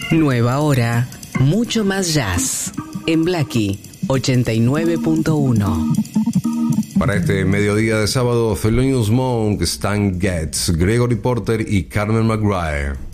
Nueva hora, mucho más jazz. En Blackie 89.1. Para este mediodía de sábado, Thelonious Monk, Stan Getz, Gregory Porter y Carmen McRae.